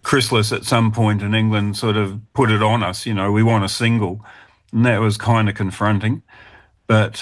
Chrysalis at some point in England sort of put it on us, we want a single, and that was kind of confronting. But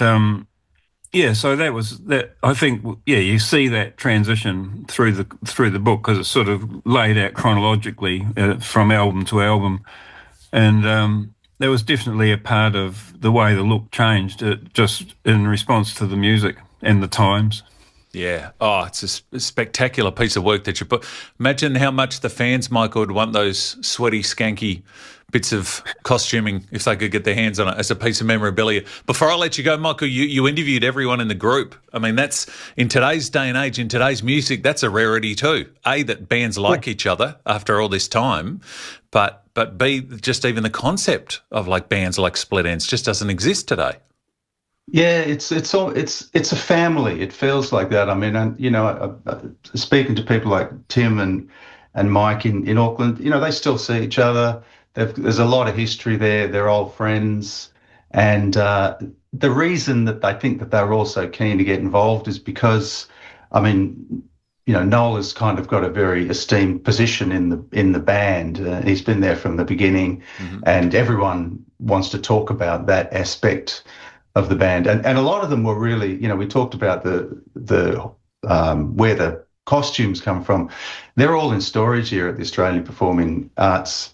so that was that. I think you see that transition through the book because it's sort of laid out chronologically from album to album, and that was definitely a part of the way the look changed, just in response to the music and the times. Yeah. Oh, it's a spectacular piece of work that you put. Imagine how much the fans, Michael, would want those sweaty, skanky bits of costuming if they could get their hands on it as a piece of memorabilia. Before I let you go, Michael, you interviewed everyone in the group. I mean, that's, in today's day and age, in today's music, that's a rarity too. A, that bands like each other after all this time, but B, just even the concept of like bands like Split Enz just doesn't exist today. Yeah, it's a family. It feels like that. I mean, speaking to people like Tim and Mike in Auckland, they still see each other. There's a lot of history there. They're old friends, and the reason that I think that they're all so keen to get involved is because, I mean, Noel has kind of got a very esteemed position in the band. He's been there from the beginning, and everyone wants to talk about that aspect of the band, and a lot of them were really, we talked about the where the costumes come from. They're all in storage here at the Australian Performing Arts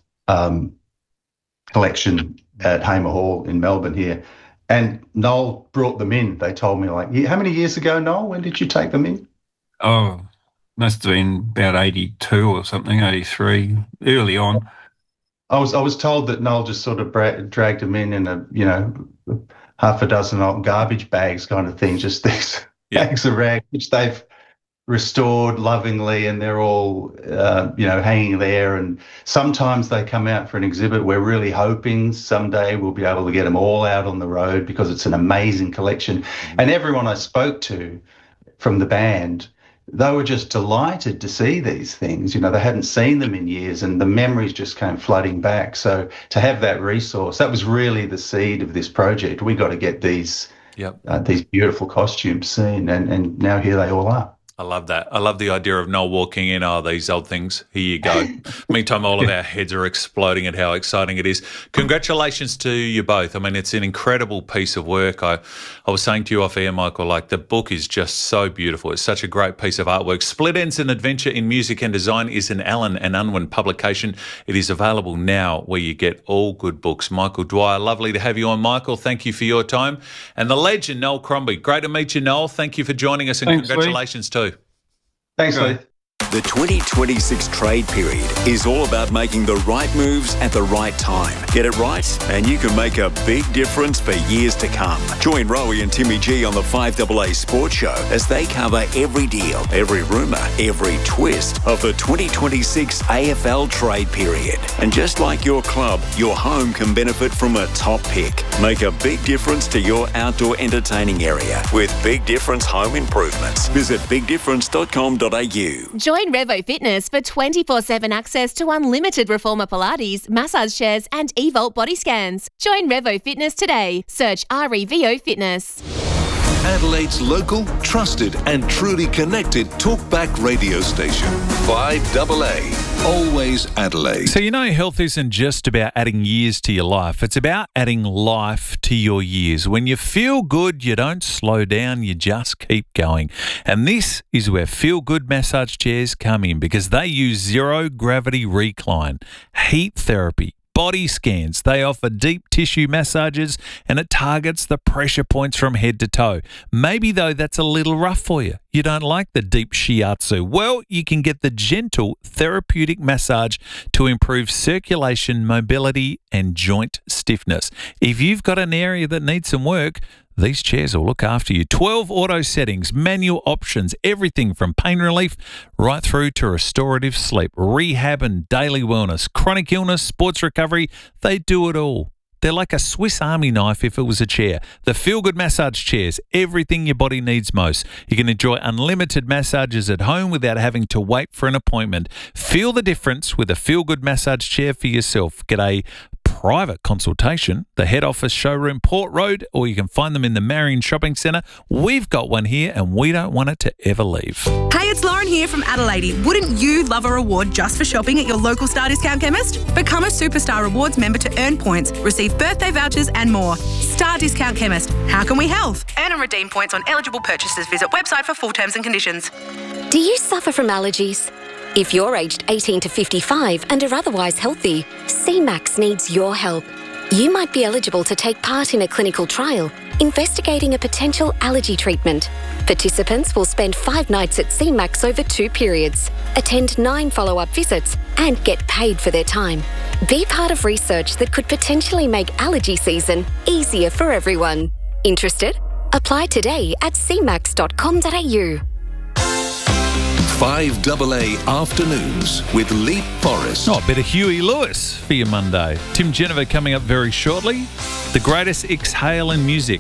collection at Hamer Hall in Melbourne here, and Noel brought them in. They told me, like, how many years ago, Noel? When did you take them in? Oh, must have been about 82 or something, 83, early on. I was told that Noel just sort of dragged them in a half a dozen old garbage bags kind of thing, just these bags of rags, which they've restored lovingly, and they're all, hanging there. And sometimes they come out for an exhibit. We're really hoping someday we'll be able to get them all out on the road because it's an amazing collection. And everyone I spoke to from the band, they were just delighted to see these things. They hadn't seen them in years, and the memories just came flooding back. So to have that resource, that was really the seed of this project. We got to get these beautiful costumes seen, and now here they all are. I love that. I love the idea of Noel walking in, these old things, here you go. Meantime, all of our heads are exploding at how exciting it is. Congratulations to you both. I mean, it's an incredible piece of work. I was saying to you off air, Michael, like, the book is just so beautiful. It's such a great piece of artwork. Split Enz, An Adventure in Music and Design is an Allen and Unwin publication. It is available now where you get all good books. Michael Dwyer, lovely to have you on, Michael. Thank you for your time. And the legend, Noel Crombie. Great to meet you, Noel. Thank you for joining us, and Thanks, congratulations too. Thanks, Lee. The 2026 trade period is all about making the right moves at the right time. Get it right, and you can make a big difference for years to come. Join Rowie and Timmy G on the 5AA Sports Show as they cover every deal, every rumour, every twist of the 2026 AFL trade period. And just like your club, your home can benefit from a top pick. Make a big difference to your outdoor entertaining area with Big Difference Home Improvements. Visit bigdifference.com.au. Join Revo Fitness for 24/7 access to unlimited Reformer Pilates, massage chairs and eVolt body scans. Join Revo Fitness today. Search REVO Fitness. Adelaide's local, trusted and truly connected talkback radio station. 5AA. Always Adelaide. So health isn't just about adding years to your life. It's about adding life to your years. When you feel good, you don't slow down, you just keep going. And this is where Feel Good massage chairs come in, because they use zero gravity recline, heat therapy, body scans. They offer deep tissue massages, and it targets the pressure points from head to toe. Maybe, though, that's a little rough for you. You don't like the deep shiatsu. Well, you can get the gentle therapeutic massage to improve circulation, mobility and joint stiffness. If you've got an area that needs some work, these chairs will look after you. 12 auto settings, manual options, everything from pain relief right through to restorative sleep, rehab and daily wellness, chronic illness, sports recovery. They do it all. They're like a Swiss Army knife if it was a chair. The Feel Good massage chairs, everything your body needs most. You can enjoy unlimited massages at home without having to wait for an appointment. Feel the difference with a Feel Good massage chair for yourself. Get a private consultation, the head office showroom, Port Road, or you can find them in the Marion Shopping Centre. We've got one here and we don't want it to ever leave. Hey, it's Lauren here from Adelaide. Wouldn't you love a reward just for shopping at your local Star Discount chemist? Become a Superstar Rewards member to earn points, receive birthday vouchers and more. Star Discount Chemist. How can we help? Earn and redeem points on eligible purchases. Visit website for full terms and conditions. Do you suffer from allergies? If you're aged 18 to 55 and are otherwise healthy, CMAX needs your help. You might be eligible to take part in a clinical trial investigating a potential allergy treatment. Participants will spend 5 nights at CMAX over 2 periods, attend 9 follow-up visits, and get paid for their time. Be part of research that could potentially make allergy season easier for everyone. Interested? Apply today at cmax.com.au. 5AA Afternoons with Leap Forest. Oh, a bit of Huey Lewis for your Monday. Tim Jennifer coming up very shortly. The greatest exhale in music.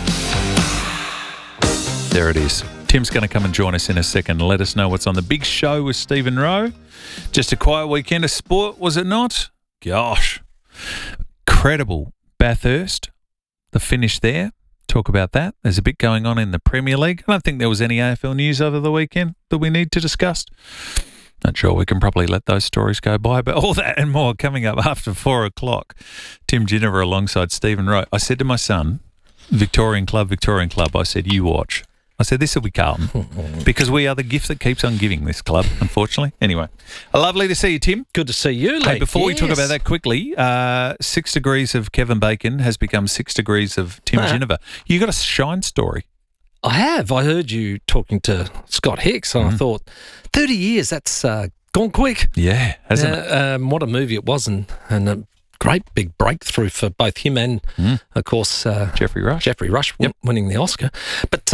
There it is. Tim's going to come and join us in a second and let us know what's on the big show with Stephen Rowe. Just a quiet weekend of sport, was it not? Gosh. Incredible. Bathurst, the finish there. Talk about that. There's a bit going on in the Premier League. I don't think there was any AFL news over the weekend that we need to discuss. Not sure, we can probably let those stories go by, but all that and more coming up after 4 o'clock. Tim Jennifer alongside Stephen Rowe. I said to my son, Victorian Club, I said, you watch. I said, this will be Carlton because we are the gift that keeps on giving, this club, unfortunately. Anyway, lovely to see you, Tim. Good to see you, Lee. Hey, before we talk about that quickly, 6 degrees of Kevin Bacon has become 6 degrees of Tim Jennifer. You got a Shine story. I have. I heard you talking to Scott Hicks and I thought, 30 years, that's gone quick. Yeah, hasn't it? What a movie it was and a great big breakthrough for both him and, of course, Jeffrey Rush. Winning the Oscar. But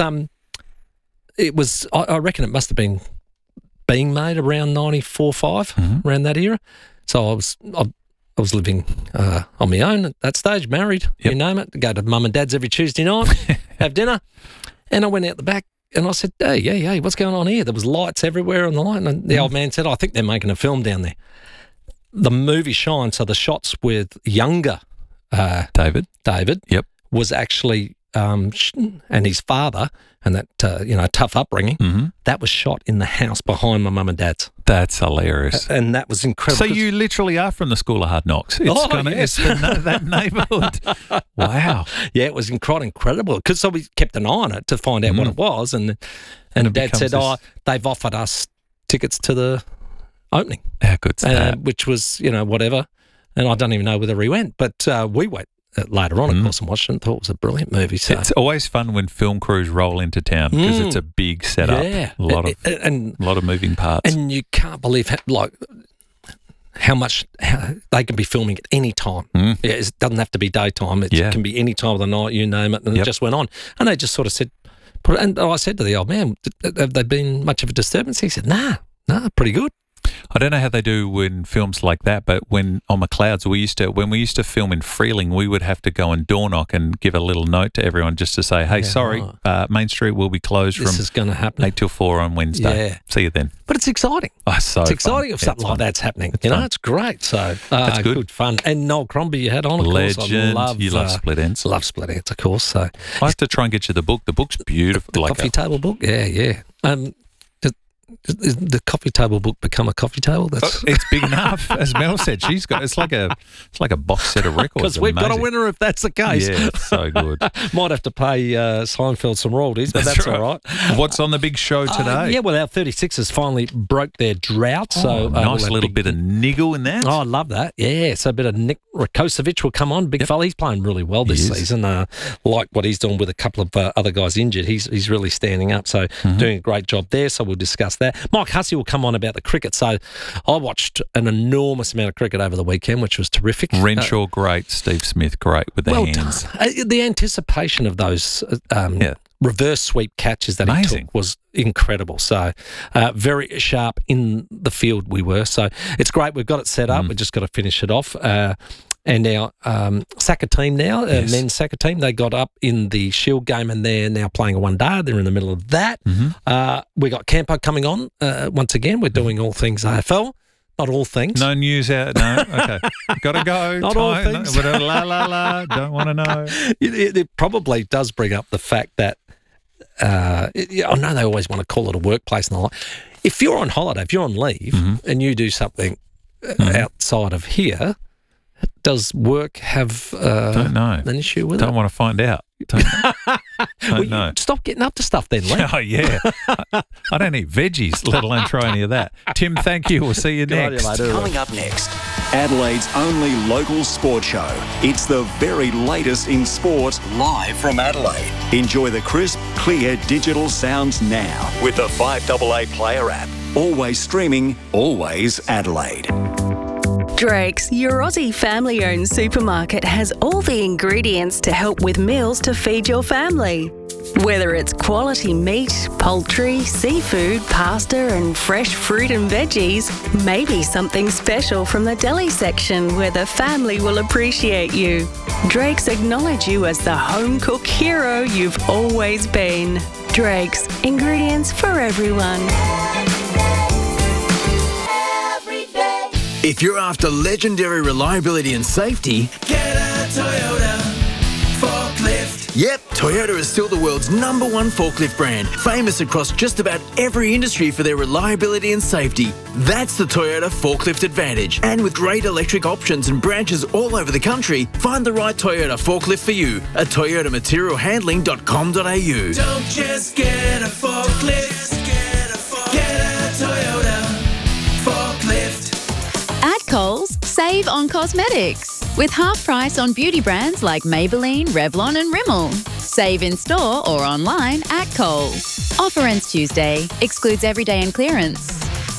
it was, I reckon it must have been being made around 94-5, around that era. So I was living on my own at that stage, married, you name it. Go to mum and dad's every Tuesday night, have dinner. And I went out the back and I said, hey, what's going on here? There was lights everywhere on the light. And the old man said, I think they're making a film down there. The movie Shine, so the shots with younger David, was actually, and his father and that, tough upbringing, that was shot in the house behind my mum and dad's. That's hilarious. And that was incredible. So you literally are from the School of Hard Knocks. It's that neighbourhood. Wow. Yeah, it was incredible. Because so we kept an eye on it to find out what it was. And Dad said, they've offered us tickets to the opening. How good's that? Which was, whatever. And I don't even know whether he went. But we went later on, of course, and watched it and thought it was a brilliant movie. So. It's always fun when film crews roll into town because it's a big setup. Yeah. A lot of moving parts. And you can't believe how much they can be filming at any time. It doesn't have to be daytime. It can be any time of the night, you name it. And it just went on. And they just sort of said, and I said to the old man, have they been much of a disturbance? He said, nah, pretty good. I don't know how they do in films like that, but when on McLeod's, when we used to film in Freeling, we would have to go and door knock and give a little note to everyone just to say, hey, sorry, Main Street will be closed this is going to happen 8 till 4 on Wednesday. Yeah. See you then. But it's exciting. Oh, it's exciting if something like that's happening. It's great. So that's good fun. And Noel Crombie you had on, of Legend. course. You love Split Ends. Love Split Ends, of course. So I have to try and get you the book. The book's beautiful. The coffee table book? Yeah. Does the coffee table book become a coffee table? It's big enough, as Mel said. It's like a box set of records. Because we've got a winner if that's the case. Yeah, it's so good. Might have to pay Seinfeld some royalties, but that's all right. What's on the big show today? Our 36ers finally broke their drought. So nice little bit of niggle in that. Oh, I love that. Yeah, so a bit of Nick Rakocevic will come on. Big fella. He's playing really well this season. Like what he's doing with a couple of other guys injured. He's really standing up. So doing a great job there. So we'll discuss that. Mike Hussey will come on about the cricket. So I watched an enormous amount of cricket over the weekend, which was terrific. Renshaw, great. Steve Smith, great with the hands. The anticipation of those reverse sweep catches that he took was incredible. So very sharp in the field we were. So it's great. We've got it set up. We've just got to finish it off. And our soccer team now, men's soccer team, they got up in the Shield game and they're now playing a one-day. They're in the middle of that. We got Campo coming on once again. We're doing all things AFL. Not all things. No news out. No. Okay. Gotta go. Not all things. La. Don't want to know. It probably does bring up the fact that I know they always want to call it a workplace and all that. If you're on holiday, if you're on leave and you do something outside of here, does work have don't know. an issue with it? Don't want to find out. Don't know. Stop getting up to stuff then, Lee. Oh, yeah. I don't eat veggies, let alone try any of that. Tim, thank you. We'll see you next. Coming up next, Adelaide's only local sport show. It's the very latest in sport, live from Adelaide. Enjoy the crisp, clear digital sounds now with the 5AA Player app. Always streaming, always Adelaide. Drake's, your Aussie family-owned supermarket, has all the ingredients to help with meals to feed your family. Whether it's quality meat, poultry, seafood, pasta and fresh fruit and veggies, maybe something special from the deli section where the family will appreciate you. Drake's acknowledge you as the home cook hero you've always been. Drake's, ingredients for everyone. If you're after legendary reliability and safety, get a Toyota forklift. Yep, Toyota is still the world's #1 forklift brand, famous across just about every industry for their reliability and safety. That's the Toyota Forklift Advantage. And with great electric options and branches all over the country, find the right Toyota forklift for you at toyotamaterialhandling.com.au. Don't just get a forklift, get a Toyota forklift. At Coles, save on cosmetics with half price on beauty brands like Maybelline, Revlon and Rimmel. Save in store or online at Coles. Offer ends Tuesday. Excludes everyday and clearance.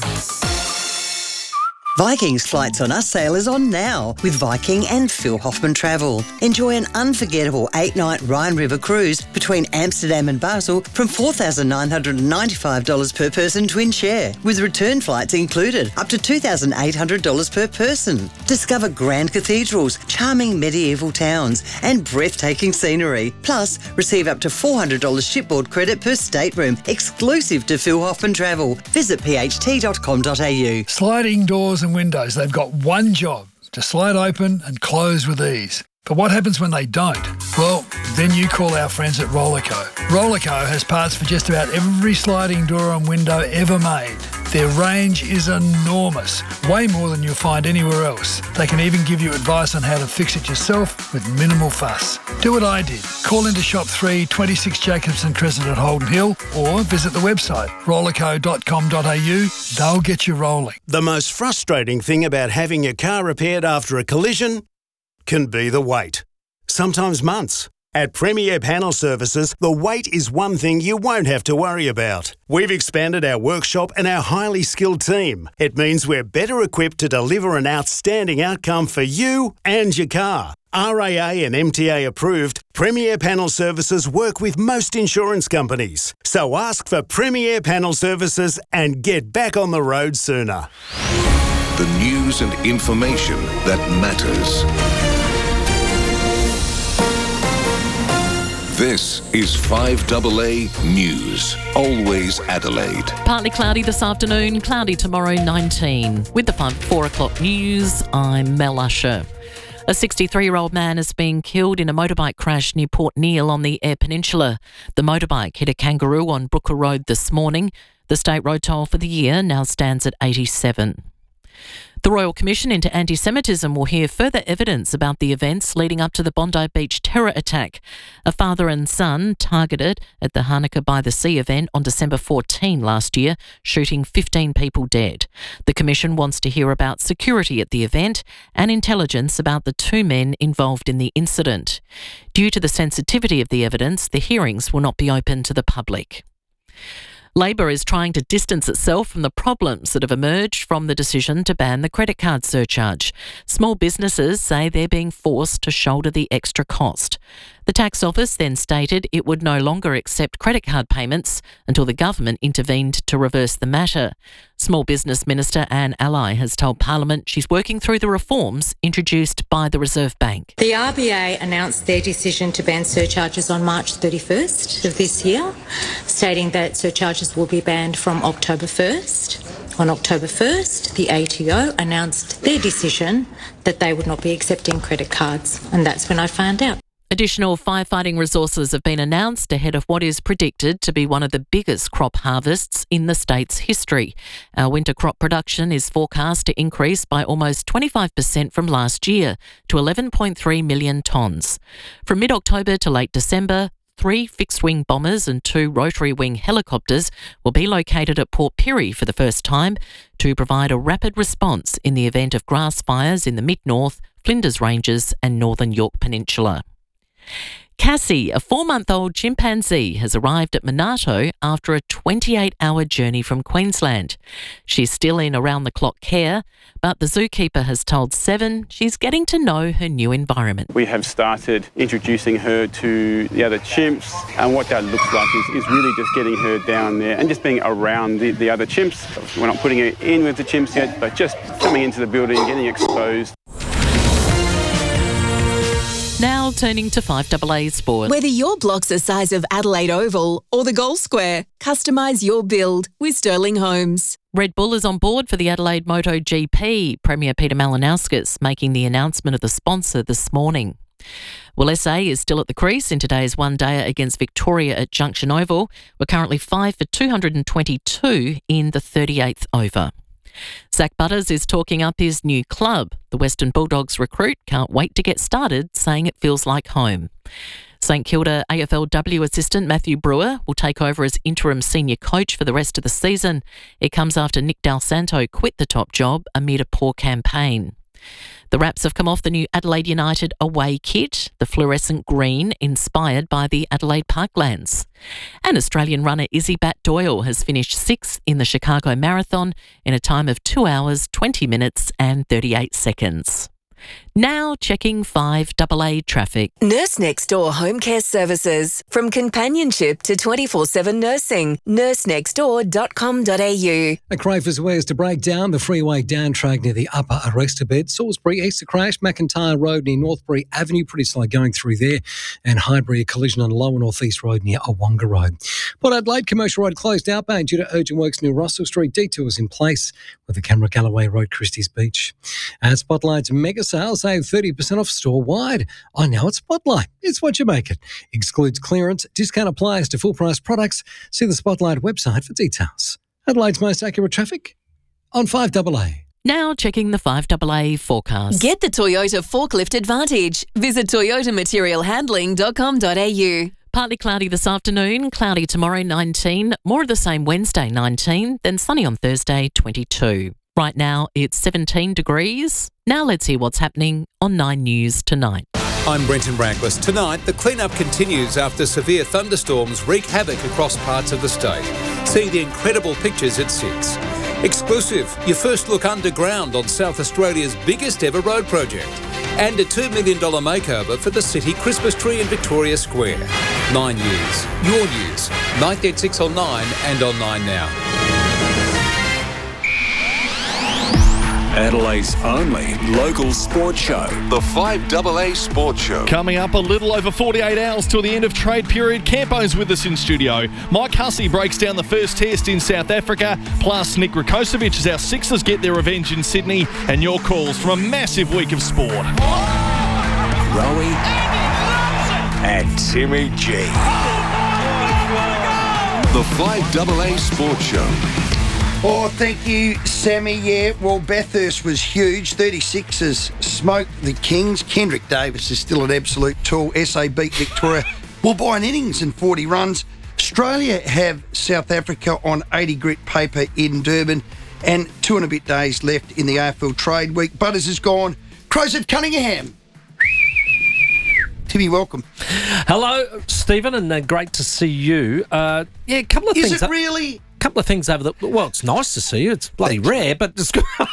Viking's Flights on Us sale is on now with Viking and Phil Hoffman Travel. Enjoy an unforgettable 8-night Rhine River cruise between Amsterdam and Basel from $4,995 per person twin share, with return flights included, up to $2,800 per person. Discover grand cathedrals, charming medieval towns and breathtaking scenery. Plus, receive up to $400 shipboard credit per stateroom, exclusive to Phil Hoffman Travel. Visit pht.com.au. Sliding doors and windows, they've got one job: to slide open and close with ease. But what happens when they don't? Well, then you call our friends at Rollerco. Rollerco has parts for just about every sliding door and window ever made. Their range is enormous, way more than you'll find anywhere else. They can even give you advice on how to fix it yourself with minimal fuss. Do what I did. Call into Shop 3, 26 Jacobson Crescent at Holden Hill, or visit the website rollerco.com.au. They'll get you rolling. The most frustrating thing about having your car repaired after a collision can be the wait. Sometimes months. At Premier Panel Services, the wait is one thing you won't have to worry about. We've expanded our workshop and our highly skilled team. It means we're better equipped to deliver an outstanding outcome for you and your car. RAA and MTA approved, Premier Panel Services work with most insurance companies. So ask for Premier Panel Services and get back on the road sooner. The news and information that matters. This is 5AA News. Always Adelaide. Partly cloudy this afternoon, cloudy tomorrow 19. With the 4 o'clock news, I'm Mel Usher. A 63-year-old man has been killed in a motorbike crash near Port Neale on the Eyre Peninsula. The motorbike hit a kangaroo on Brooker Road this morning. The state road toll for the year now stands at 87. The Royal Commission into Anti-Semitism will hear further evidence about the events leading up to the Bondi Beach terror attack. A father and son targeted at the Hanukkah by the Sea event on December 14 last year, shooting 15 people dead. The Commission wants to hear about security at the event and intelligence about the 2 men involved in the incident. Due to the sensitivity of the evidence, the hearings will not be open to the public. Labor is trying to distance itself from the problems that have emerged from the decision to ban the credit card surcharge. Small businesses say they're being forced to shoulder the extra cost. The tax office then stated it would no longer accept credit card payments until the government intervened to reverse the matter. Small Business Minister Anne Ally has told Parliament she's working through the reforms introduced by the Reserve Bank. The RBA announced their decision to ban surcharges on March 31st of this year, stating that surcharges will be banned from October 1st. On October 1st, the ATO announced their decision that they would not be accepting credit cards, and that's when I found out. Additional firefighting resources have been announced ahead of what is predicted to be one of the biggest crop harvests in the state's history. Our winter crop production is forecast to increase by almost 25% from last year to 11.3 million tonnes. From mid-October to late December, 3 fixed-wing bombers and 2 rotary-wing helicopters will be located at Port Pirie for the first time to provide a rapid response in the event of grass fires in the mid-north, Flinders Ranges and northern York Peninsula. Cassie, a 4-month-old chimpanzee, has arrived at Monarto after a 28-hour journey from Queensland. She's still in around-the-clock care, but the zookeeper has told Seven she's getting to know her new environment. We have started introducing her to the other chimps, and what that looks like is really just getting her down there and just being around the other chimps. We're not putting her in with the chimps yet, but just coming into the building, getting exposed. Now turning to 5AA Sport. Whether your block's the size of Adelaide Oval or the Gold Square, customise your build with Sterling Homes. Red Bull is on board for the Adelaide MotoGP, Premier Peter Malinauskas making the announcement of the sponsor this morning. Well, SA is still at the crease in today's one-dayer against Victoria at Junction Oval. We're currently 5 for 222 in the 38th over. Zach Butters is talking up his new club. The Western Bulldogs recruit can't wait to get started, saying it feels like home. St Kilda AFLW assistant Matthew Brewer will take over as interim senior coach for the rest of the season. It comes after Nick Dal Santo quit the top job amid a poor campaign. The Raps have come off the new Adelaide United away kit, the fluorescent green inspired by the Adelaide Parklands. And Australian runner Izzy Bat Doyle has finished 6th in the Chicago Marathon in a time of 2 hours, 20 minutes and 38 seconds. Now checking 5AA traffic. Nurse Next Door Home Care Services. From companionship to 24/7 nursing. nursenextdoor.com.au. A Crafers Wares to break down the freeway down track near the upper arrestor bed. Salisbury Easter crash, McIntyre Road near Northbury Avenue, pretty slow going through there. And Highbury, a collision on Lower North East Road near Awonga Road. Port Adelaide Commercial Road closed outbound due to urgent works near Russell Street. Detours in place with the camera Galloway Road, Christie's Beach. And Spotlight's mega sale, save 30% off store-wide. I know it's Spotlight. It's what you make it. Excludes clearance. Discount applies to full-price products. See the Spotlight website for details. Adelaide's most accurate traffic on 5AA. Now checking the 5AA forecast. Get the Toyota Forklift Advantage. Visit toyotamaterialhandling.com.au. Partly cloudy this afternoon, cloudy tomorrow 19, more of the same Wednesday 19, then sunny on Thursday 22. Right now it's 17 degrees. Now let's hear what's happening on 9 News tonight. I'm Brenton Brankless. Tonight, the clean-up continues after severe thunderstorms wreak havoc across parts of the state. See the incredible pictures at 6. Exclusive, your first look underground on South Australia's biggest ever road project. And a $2 million makeover for the city Christmas tree in Victoria Square. 9 News, your news. 936 on 9 and on 9 Now. Adelaide's only local sports show. The 5AA Sports Show. Coming up a little over 48 hours till the end of trade period. Campo's with us in studio. Mike Hussey breaks down the first test in South Africa. Plus Nick Rakocevic as our Sixers get their revenge in Sydney. And your calls from a massive week of sport. Rowie and Timmy G. The 5AA Sports Show. Oh, thank you, Sammy. Yeah, well, Bathurst was huge. 36ers smoked the Kings. Kendrick Davis is still an absolute tool. SA beat Victoria, well, by an innings and 40 runs. Australia have South Africa on 80 grit paper in Durban and 2 and a bit days left in the AFL trade week. Butters is gone. Crows of Cunningham. Timmy, welcome. Hello, Stephen, and great to see you. A couple of things. Is it really? Couple of things over the... Well, it's nice to see you. It's bloody rare, but it's good. You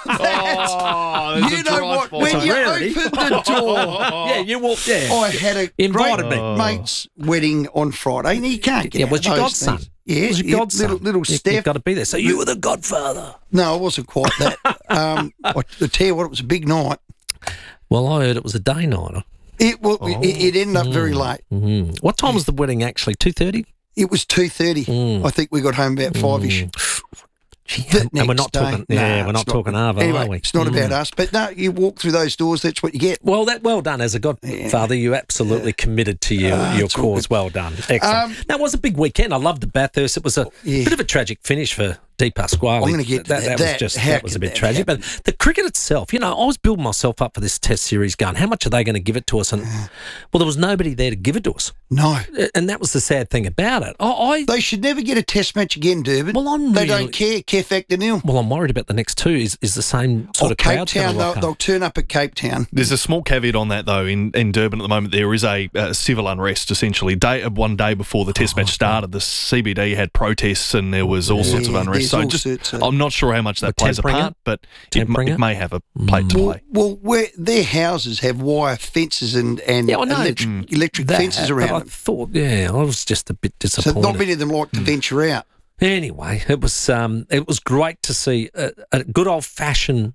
know what? When you opened the door... Yeah, you walked there. I had a Invited great mate's wedding on Friday, and you can't get out was your those godson? things. Yeah, Was your godson? Little Steph. You've got to be there. So you were the godfather. No, I wasn't quite that. I tell you what, it was a big night. Well, I heard it was a day nighter. It ended up very late. Mm-hmm. What time was the wedding actually? 2:30? It was 2:30. I think we got home about 5-ish. And we're not talking. We're not talking Arvo, anyway, are we? It's not about us. But no, you walk through those doors, that's what you get. Well done. As a godfather, you absolutely committed to your cause. Well done. Excellent. That was a big weekend. I loved the Bathurst. It was a bit of a tragic finish for Di Pasquale. I'm going to get to that was a bit tragic. But the cricket itself, I was building myself up for this Test series going, how much are they going to give it to us? And well, there was nobody there to give it to us. No. And that was the sad thing about it. They should never get a Test match again, Durbin. Well, they don't care. Care factor nil. Well, I'm worried about the next two. Is the same sort of crowd. Cape Town, they'll turn up at Cape Town. There's a small caveat on that, though. In Durban at the moment, there is a civil unrest, essentially. One day before the Test match started, the CBD had protests and there was all sorts of unrest. So I'm not sure how much that plays a part, but it may have a plate to play. Well, their houses have wire fences and electric fences around them. I thought, I was just a bit disappointed. So not many of them like to venture out. Anyway, it was great to see a good old-fashioned,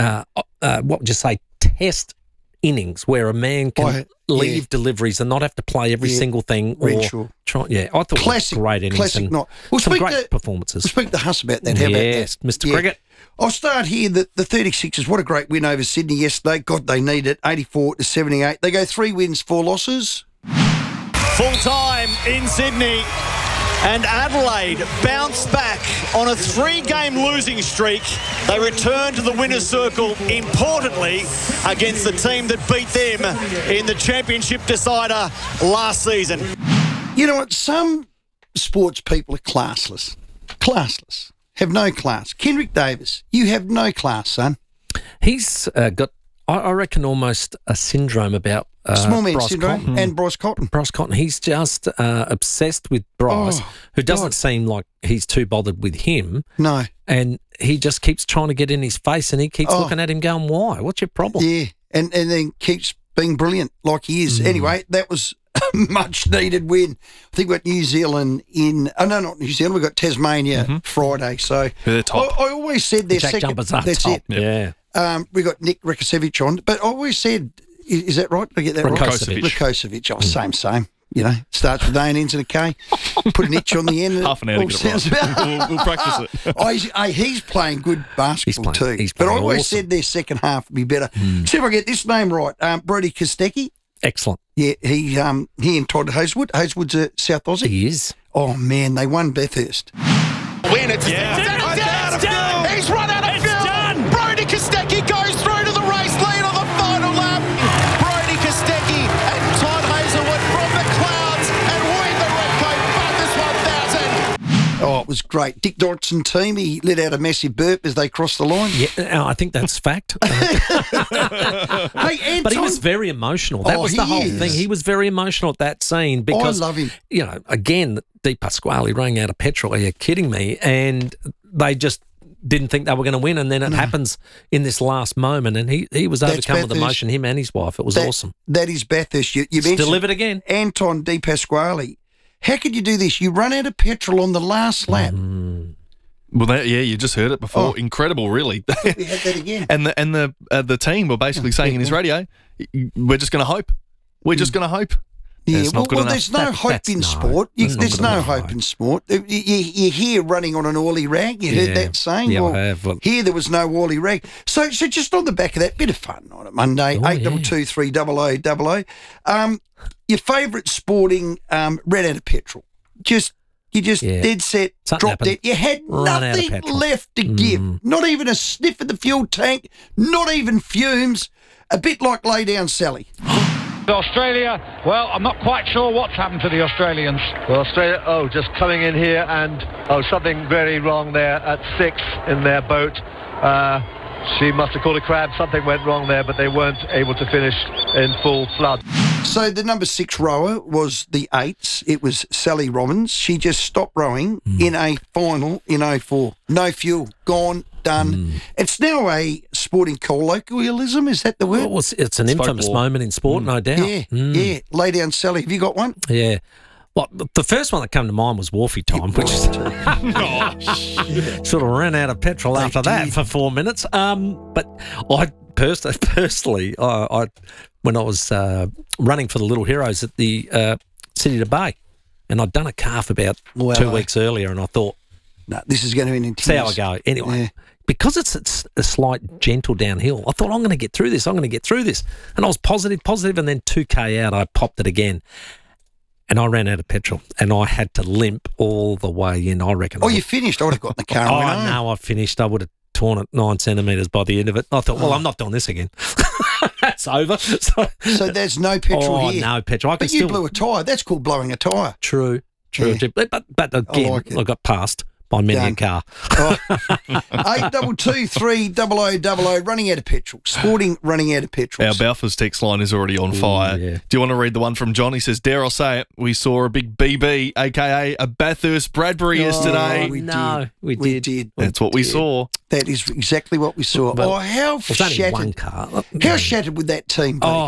what would you say, Test innings where a man can leave deliveries and not have to play every single thing. I thought it was great innings. Classic night. Some great performances. We'll speak to Huss about that. How about that? Yes, Mr. Cricket. I'll start here. The 36ers, what a great win over Sydney yesterday. God, they need it. 84-78. They go 3 wins, 4 losses. Full time in Sydney. And Adelaide bounced back on a 3-game losing streak. They returned to the winner's circle, importantly, against the team that beat them in the championship decider last season. You know what? Some sports people are classless. Classless. Have no class. Kendrick Davis, you have no class, son. He's got, I reckon, almost a syndrome about small man Bryce syndrome Cotton. And Bryce Cotton. Bryce Cotton. He's just obsessed with Bryce, who doesn't seem like he's too bothered with him. No. And he just keeps trying to get in his face and he keeps looking at him going, why? What's your problem? Yeah, and then keeps being brilliant like he is. Anyway, that was a much-needed win. I think we've got New Zealand not New Zealand, we've got Tasmania Friday. So they're top. I always said their Jack second. Jumpers are that's top. it. Yeah. We got Nick Rikocevic on, but I always said, is that right? Did I get that right? Rikocevic. Oh, same. Starts with A and ends in a K. Put an itch on the end. Half an hour to get it right. We'll practice it. He's playing good basketball too. He's but I playing always awesome. said their second half would be better. See if I get this name right. Brody Kostecki. Excellent. Yeah, he and Todd Hazelwood. Hazelwood's a South Aussie. He is. Oh, man, they won Bathurst. Win it. It's done. He's run out of fuel. Done. Brody Kostecki goes through to the race lead on the final lap. Brody Kostecki and Todd Hazelwood from the clouds and win the Redcoat Bathurst 1000. Oh, it was great. Dick Dodson team, he let out a massive burp as they crossed the line. Yeah, I think that's fact. Hey, Anton. But he was very emotional. That was the whole thing. He was very emotional at that scene because, I love him. Again, Di Pasquale running out of petrol. Are you kidding me? And they just didn't think they were going to win, and then it happens in this last moment, and he was overcome with emotion, him and his wife. It was awesome. That is Bathurst. You mentioned delivered again. Anton Di Pasquale. How could you do this? You run out of petrol on the last lap. Well, you just heard it before. Incredible, really. We had that again. And the team were basically saying in his radio, "We're just going to hope. We're just going to hope." Yeah, it's not good enough. There's no hope in sport. There's no hope in sport. You hear running on an oily rag. You heard that saying? Yeah, I have. Here there was no oily rag. So just on the back of that, bit of fun on a Monday, 822 300 00. Your favourite sporting ran out of petrol. You just dead set, dropped dead. You had nothing left to give. Not even a sniff of the fuel tank, not even fumes. A bit like Lay Down Sally. Australia, well, I'm not quite sure what's happened to the Australians. Well, Australia, just coming in here and, something very wrong there at 6 in their boat. She must have caught a crab. Something went wrong there, but they weren't able to finish in full flood. So the number 6 rower was the 8s. It was Sally Robbins. She just stopped rowing in a final in 04. No fuel. Gone. Done. It's now a sporting colloquialism. Is that the word? Well, it's an infamous moment in sport, no doubt. Yeah. Lay Down Sally. Have you got one? Yeah. Well, the first one that came to mind was Wharfie time, which sort of ran out of petrol after that for 4 minutes. But I personally, when I was running for the Little Heroes at the City to Bay, and I'd done a calf about 2 weeks earlier, and I thought, no, this is going to be an intense. See how I go. Anyway, because it's a slight gentle downhill, I thought, I'm going to get through this. And I was positive, and then 2K out, I popped it again. And I ran out of petrol, and I had to limp all the way in, I reckon. Oh, you finished? I would have got in the car. No, I finished. I would have torn it 9 centimetres by the end of it. I thought, well, I'm not doing this again. That's over. So there's no petrol here? Oh, no petrol. But you blew a tyre. That's called blowing a tyre. True. But again, I got passed by many a car. 822 300 running out of petrol. Sporting running out of petrol. Our Balfour's text line is already on fire. Yeah. Do you want to read the one from John? He says, dare I say it, we saw a big BB, a.k.a. a Bathurst Bradbury yesterday. We did. That's what we saw. That is exactly what we saw. Well, how it's only shattered. one car. How shattered would that team be?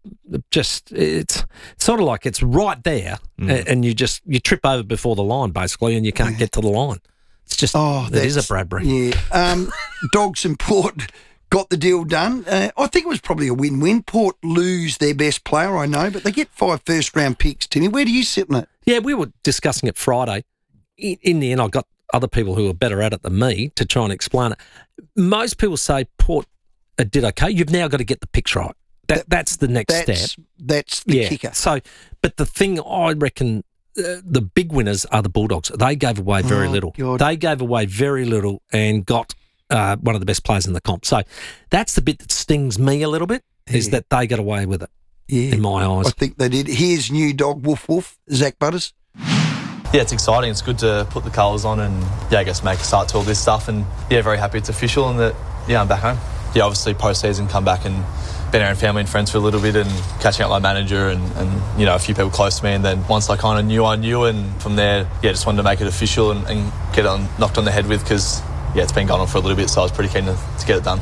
It's sort of like it's right there, and you trip over before the line basically, and you can't get to the line. It's just it is a Bradbury. Yeah. Dogs and Port got the deal done. I think it was probably a win-win. Port lose their best player, I know, but they get 5 first-round picks. Timmy, where do you sit in it? Yeah, we were discussing it Friday. In the end, I got other people who are better at it than me to try and explain it. Most people say Port did okay. You've now got to get the picks right. That's the next step. That's the kicker. So, but the thing I reckon, the big winners are the Bulldogs. They gave away very little. God. They gave away very little and got one of the best players in the comp. So that's the bit that stings me a little bit, is that they got away with it, in my eyes. I think they did. Here's new dog, Woof Woof, Zach Butters. Yeah, it's exciting. It's good to put the colours on and, I guess make a start to all this stuff. And, very happy it's official and that, I'm back home. Yeah, obviously post-season come back and been around family and friends for a little bit and catching up with my manager and a few people close to me. And then once I kind of knew, and from there, just wanted to make it official and get it knocked on the head with because, it's been going on for a little bit, so I was pretty keen to get it done.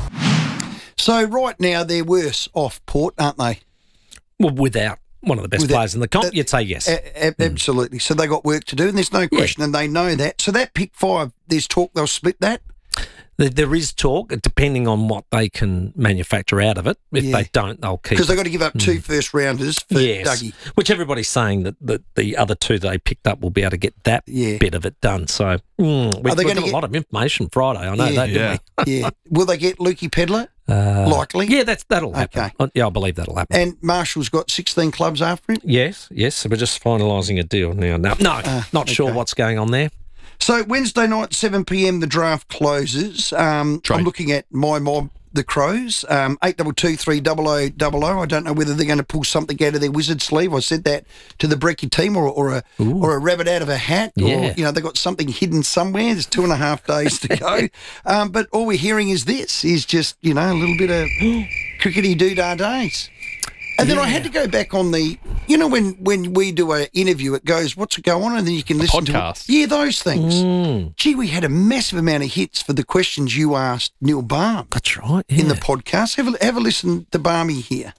So right now they're worse off Port, aren't they? Well, without one of the best players in the comp, you'd say yes. Absolutely. So they got work to do, and there's no question, and they know that. So that pick 5, there's talk they'll split that? There is talk, depending on what they can manufacture out of it. If they don't, they'll keep it. Because they've got to give up 2 first-rounders for Dougie. Which everybody's saying that the other 2 they picked up will be able to get that bit of it done. So we've got a lot of information Friday. I know that, didn't we? Yeah. Will they get Lukey Pedler? Likely? Yeah, that'll happen. Okay. Yeah, I believe that'll happen. And Marshall's got 16 clubs after him? Yes. So we're just finalising a deal now. Not sure what's going on there. So Wednesday night, 7 p.m, the draft closes. I'm looking at my mob, the Crows, 822 300 00. I don't know whether they're going to pull something out of their wizard sleeve. I said that to the Brecky team, or a rabbit out of a hat, or they've got something hidden somewhere. There's 2.5 days to go. But all we're hearing is this, is just, a little bit of crickety-doo-dah days. And then I had to go back on the, when we do an interview, it goes, what's it go on? And then you can listen podcast. to it. Yeah, those things. Gee, we had a massive amount of hits for the questions you asked Neil Baum. That's right. In the podcast. Have a listen to Barmy here.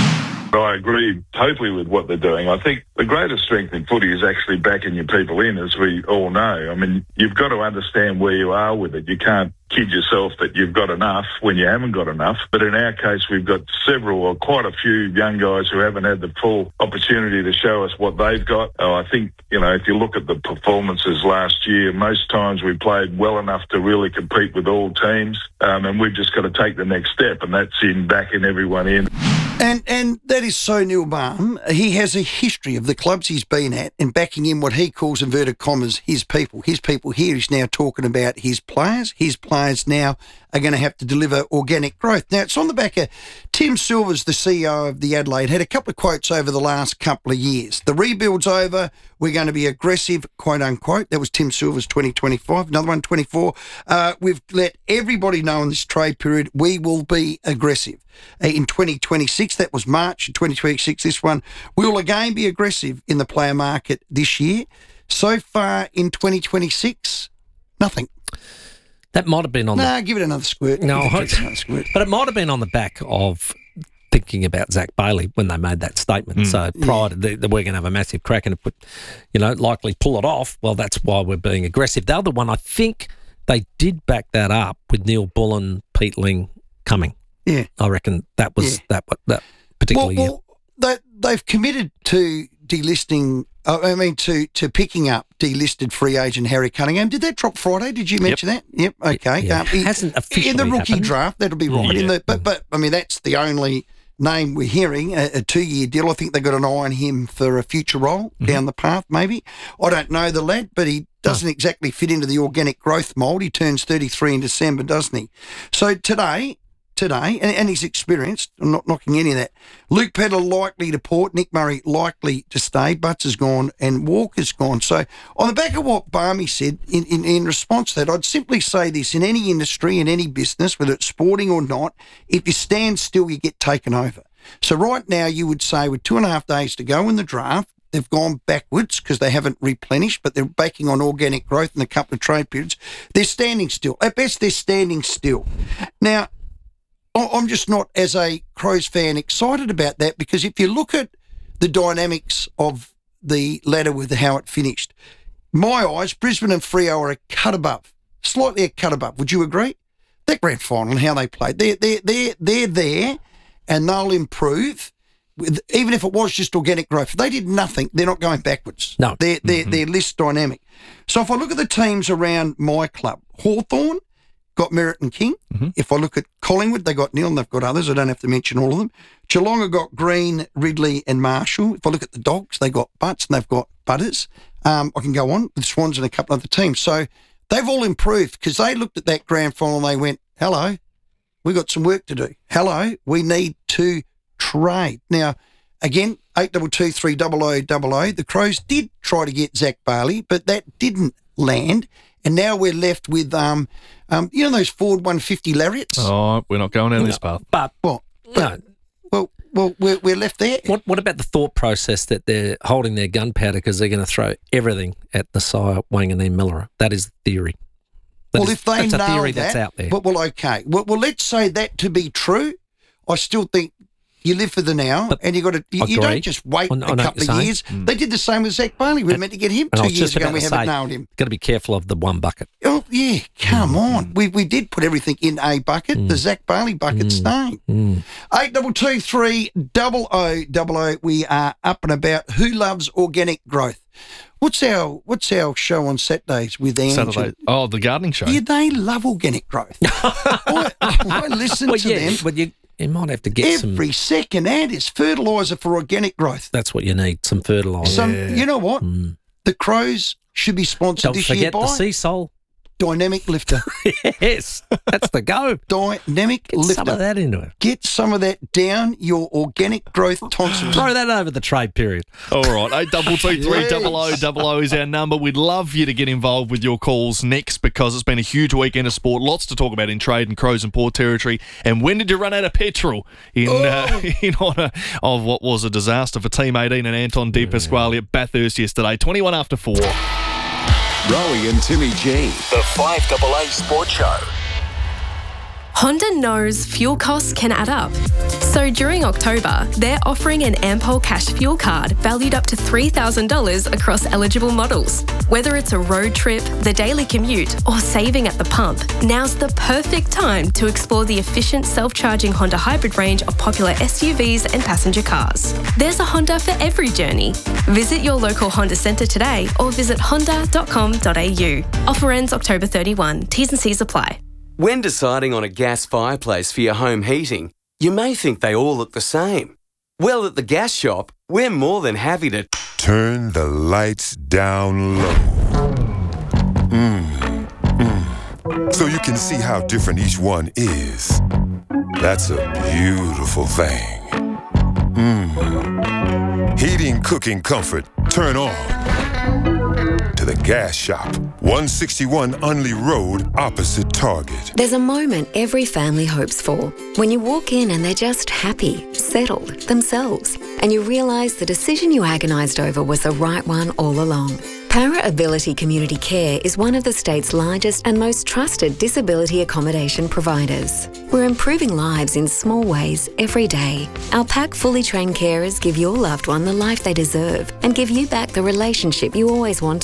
I agree totally with what they're doing. I think the greatest strength in footy is actually backing your people in, as we all know. I mean, you've got to understand where you are with it. You can't kid yourself that you've got enough when you haven't got enough. But in our case, we've got quite a few young guys who haven't had the full opportunity to show us what they've got. I think, if you look at the performances last year, most times we played well enough to really compete with all teams. And we've just got to take the next step, and that's in backing everyone in. And that is so Neil Baum. He has a history of the clubs he's been at and backing in what he calls, inverted commas, his people. His people here is now talking about his players. His players now are going to have to deliver organic growth. Now, it's on the back of Tim Silvers, the CEO of the Adelaide, had a couple of quotes over the last couple of years. The rebuild's over. We're going to be aggressive, quote unquote. That was Tim Silvers 2025. Another one, 24. We've let everybody know in this trade period we will be aggressive. In 2026, that was March. In 2026, this one, we will again be aggressive in the player market this year. So far in 2026, nothing. That might have been on give it another squirt. But it might have been on the back of thinking about Zach Bailey when they made that statement. So prior to we're going to have a massive crack and likely pull it off. Well, that's why we're being aggressive. The other one, I think they did back that up with Neil Bullen, Pete Ling coming. Yeah, I reckon that was that particular year. Well, they've committed to delisting I mean, to picking up delisted free agent Harry Cunningham. Did that drop Friday? Did you mention that? Yep. Okay. Yeah. It hasn't officially in the rookie happened. draft. That'll be right. Yeah. But I mean, that's the only name we're hearing. A 2-year deal. I think they got an eye on him for a future role down the path. Maybe I don't know the lad, but he doesn't exactly fit into the organic growth mould. He turns 33 in December, doesn't he? So today, and he's experienced. I'm not knocking any of that. Luke Pedler likely to Port. Nick Murray likely to stay. Butts is gone and Walker's gone. So on the back of what Barmy said, in response to that, I'd simply say this: in any industry, in any business, whether it's sporting or not, if you stand still, you get taken over. So right now, you would say with 2.5 days to go in the draft, they've gone backwards because they haven't replenished, but they're banking on organic growth in a couple of trade periods. They're standing still. At best, they're standing still. Now, I'm just not, as a Crows fan, excited about that, because if you look at the dynamics of the ladder with how it finished, my eyes, Brisbane and Freo are a cut above, slightly a cut above. Would you agree? That grand final and how they played, they're there, and they'll improve. Even if it was just organic growth, if they did nothing, they're not going backwards. No, they're less dynamic. So if I look at the teams around my club, Hawthorn got Merritt and King. If I look at Collingwood, they got Neil, and they've got others. I don't have to mention all of them. Geelong have got Green, Ridley and Marshall. If I look at the Dogs, they got Butts and they've got Butters. I can go on with Swans and a couple of other teams. So they've all improved because they looked at that grand final and they went, hello, we got some work to do. Hello, we need to trade. Now, again, 82230000. The Crows did try to get Zach Bailey, but that didn't land. And now we're left with, you know, those Ford 150 Lariats? Oh, we're not going down this path. But what? No. Well, we're left there. What about the thought process that they're holding their gunpowder because they're going to throw everything at Nasiah, Wanganeen, Miller? That is the theory. If they that's a nail theory that, that's out there. Well, okay. Well, let's say that to be true. I still think you live for the now, and you don't just wait a couple of years. They did the same with Zach Bailey. We were meant to get him 2 years ago, and we haven't nailed him. Got to be careful of the one bucket. Oh yeah, come on. We did put everything in a bucket. The Zach Bailey bucket staying. 82230000. We are up and about. Who loves organic growth? What's our show on Saturdays with Ange? Saturday. Oh, the gardening show. Yeah, they love organic growth. I listen to them. But you might have to get every second ad is fertiliser for organic growth. That's what you need, some fertiliser. You know what? The Crows should be sponsored Don't this year forget by the Sea Sol. Dynamic Lifter. Yes, that's the go. Dynamic Lifter. Some of that into it. Get some of that down your organic growth tonsils. Throw that over the trade period. All right, 82230000 is our number. We'd love you to get involved with your calls next, because it's been a huge weekend of sport. Lots to talk about in trade and Crows and Port territory. And when did you run out of petrol in honour of what was a disaster for Team 18 and Anton De Pasquale at Bathurst yesterday? 21 after 4. Rowie and Timmy G, the 5AA Sports Show. Honda knows fuel costs can add up. So during October, they're offering an Ampol Cash fuel card valued up to $3,000 across eligible models. Whether it's a road trip, the daily commute, or saving at the pump, now's the perfect time to explore the efficient self-charging Honda hybrid range of popular SUVs and passenger cars. There's a Honda for every journey. Visit your local Honda centre today or visit honda.com.au. Offer ends October 31. T's and C's apply. When deciding on a gas fireplace for your home heating, you may think they all look the same. Well, at the gas shop, we're more than happy to turn the lights down low. So you can see how different each one is. That's a beautiful thing. Heating, cooking, comfort, turn on. To the gas shop, 161 Unley Road, opposite Target. There's a moment every family hopes for. When you walk in and they're just happy, settled, themselves, and you realise the decision you agonised over was the right one all along. Para Ability Community Care is one of the state's largest and most trusted disability accommodation providers. We're improving lives in small ways every day. Our PAC fully trained carers give your loved one the life they deserve and give you back the relationship you always wanted.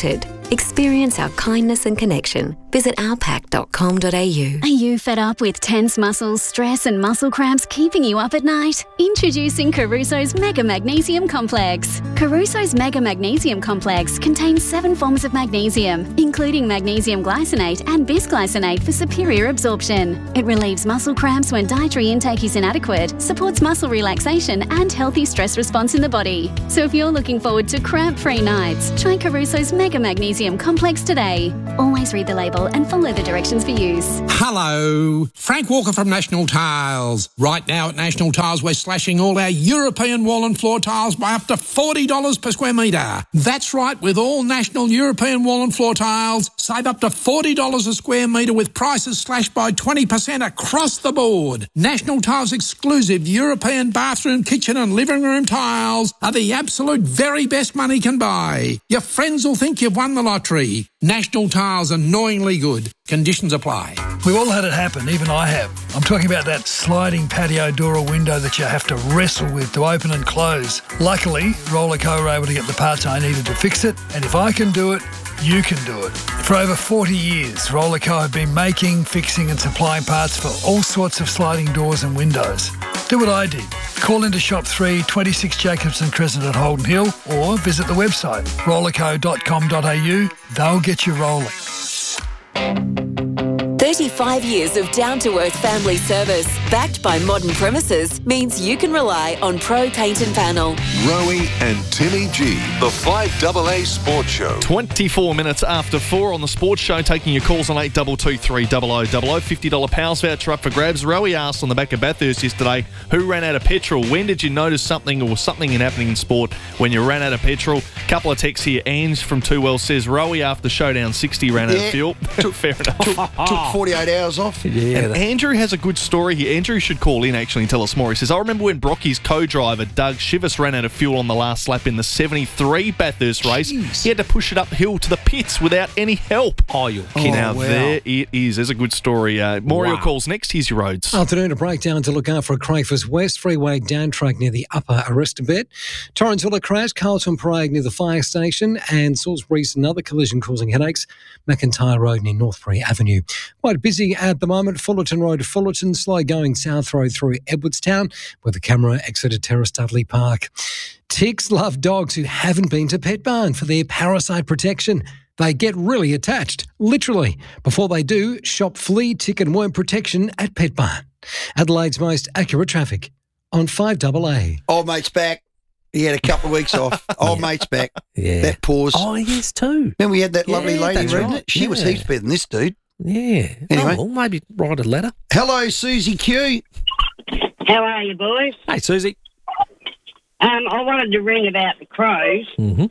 Experience our kindness and connection. Visit ourpack.com.au. Are you fed up with tense muscles, stress and muscle cramps keeping you up at night? Introducing Caruso's Mega Magnesium Complex. Caruso's Mega Magnesium Complex contains 7 forms of magnesium, including magnesium glycinate and bisglycinate for superior absorption. It relieves muscle cramps when dietary intake is inadequate, supports muscle relaxation and healthy stress response in the body. So if you're looking forward to cramp-free nights, try Caruso's Mega Magnesium Complex today. Always read the label and follow the directions for use. Hello, Frank Walker from National Tiles. Right now at National Tiles, we're slashing all our European wall and floor tiles by up to $40 per square metre. That's right, with all National European wall and floor tiles, save up to $40 a square metre with prices slashed by 20% across the board. National Tiles exclusive European bathroom, kitchen and living room tiles are the absolute very best money can buy. Your friends will think you've won the lottery. National Tiles, annoyingly good. Conditions apply. We've all had it happen, even I have. I'm talking about that sliding patio door or window that you have to wrestle with to open and close. Luckily, Rollerco were able to get the parts I needed to fix it, and if I can do it, you can do it. For over 40 years, Rollerco have been making, fixing and supplying parts for all sorts of sliding doors and windows. Do what I did. Call into Shop 3, 26 Jacobson Crescent at Holden Hill, or visit the website rollerco.com.au. They'll get you rolling. 35 years of down-to-earth family service, backed by modern premises, means you can rely on Pro Paint and Panel. Rowie and Timmy G, the 5AA Sports Show. 24 minutes after 4 on the Sports Show, taking your calls on 8223 0000. $50 Powers voucher up for grabs. Rowie asked on the back of Bathurst yesterday, who ran out of petrol? When did you notice something or something happening in sport when you ran out of petrol? Couple of texts here. Ange from Two Wells says, Rowie after showdown 60 ran out of fuel. Fair enough. Took 48 hours off. And Andrew has a good story here. Andrew should call in actually and tell us more. He says, I remember when Brocky's co-driver Doug Shivers ran out of fuel on the last lap in the 73 Bathurst race. He had to push it uphill to the pits without any help. Oh, you're kidding. Now, there it is. There's a good story. More of your calls next. Here's your roads. Afternoon, a breakdown to look out for Crayfors West Freeway down track near the Upper Aristobet. Torrensville crash, Carlton Parade near the fire station, and Salisbury's another collision causing headaches, McIntyre Road near Northbury Avenue. Quite busy at the moment, Fullerton Road to Fullerton, slow going South Road through Edwardstown, where the camera exited Terrace Dudley Park. Ticks love dogs who haven't been to Pet Barn for their parasite protection. They get really attached, literally. Before they do, shop flea, tick and worm protection at Pet Barn. Adelaide's most accurate traffic on 5AA. Old mate's back. He had a couple of weeks off. Old mate's back. Yeah. That pause. Oh, yes, too. Then we had that lovely lady that's reading right. it. She was heaps better than this dude. Yeah. Anyway. Oh, well, maybe write a letter. Hello, Susie Q. How are you, boys? Hey, Susie. I wanted to ring about the Crows. Mm-hmm.